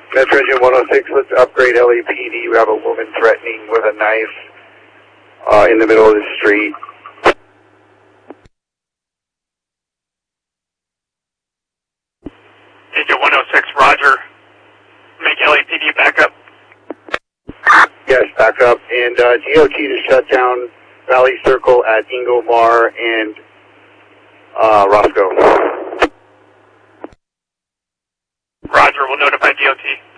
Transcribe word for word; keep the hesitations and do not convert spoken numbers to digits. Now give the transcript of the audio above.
Metro Engine one oh six, let's upgrade L A P D. We have a woman threatening with a knife uh, in the middle of the street. Engine one oh six, roger. Make L A P D back up. Yes, back up. And uh, D O T to shut down Valley Circle at Ingomar and uh, Roscoe. Roger, we'll notify D O T.